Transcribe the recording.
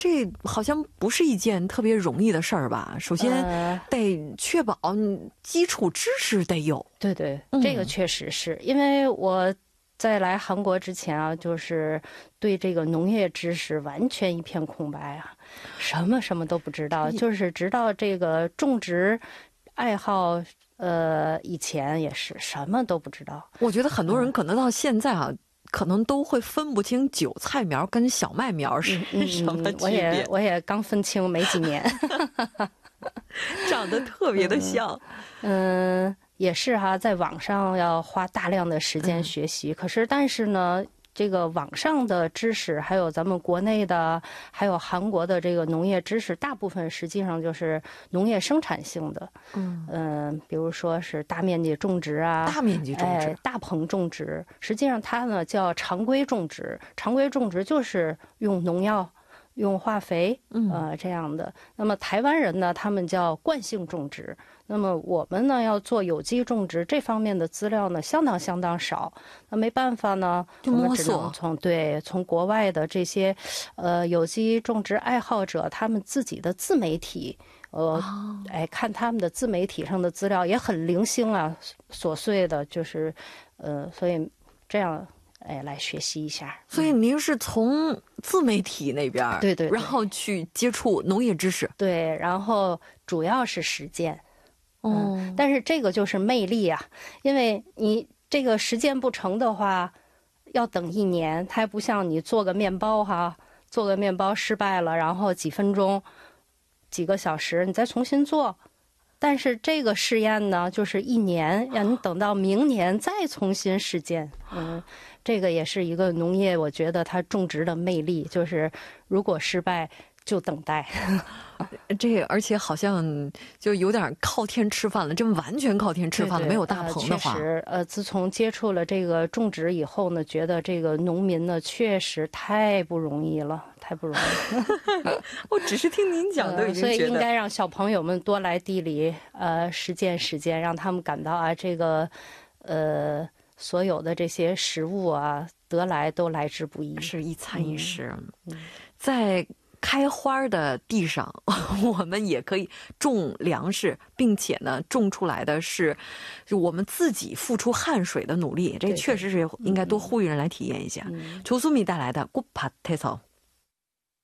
这好像不是一件特别容易的事儿吧？首先得确保基础知识得有。 对对，这个确实是因为我在来韩国之前啊，就是对这个农业知识完全一片空白啊，什么都不知道，就是直到这个种植爱好，以前也是什么都不知道。 我觉得很多人可能到现在啊，可能都会分不清韭菜苗跟小麦苗是什么区别。 我也刚分清没几年， 长得特别的像。 也是哈，在网上要花大量的时间学习，但是呢，这个网上的知识，还有咱们国内的，还有韩国的这个农业知识，大部分实际上就是农业生产性的。比如说是大面积种植啊， 大面积种植， 大棚种植，实际上它呢叫常规种植。常规种植就是用农药、用化肥，这样的。那么台湾人呢，他们叫惯性种植。那么我们呢要做有机种植，这方面的资料呢相当少。那没办法呢，我们只能从国外的这些有机种植爱好者他们自己的自媒体，看他们的自媒体上的资料也很零星啊，琐碎的，就是所以这样来学习一下。 所以您是从自媒体那边对， 然后去接触农业知识。 对，然后主要是实践。但是这个就是魅力啊，因为你这个实践不成的话，要等1年，它还不像你做个面包哈，做个面包失败了，然后几分钟、几个小时你再重新做。但是这个试验呢，就是1年，让你等到明年再重新实践。这个也是一个农业，我觉得它种植的魅力，就是如果失败就等待。 而且好像就有点靠天吃饭了，真完全靠天吃饭了。没有大棚的话， 确实，自从接触了这个种植以后呢，觉得这个农民呢确实太不容易了，太不容易了。 我只是听您讲都已经觉得， 所以应该让小朋友们多来地里实践，让他们感到啊，这个所有的这些食物啊，得来都来之不易， 是一餐一食。在开花的地上，我们也可以种粮食，并且呢，种出来的是就我们自己付出汗水的努力。这确实是应该多呼吁人来体验一下。조수미带来的꽃밭에서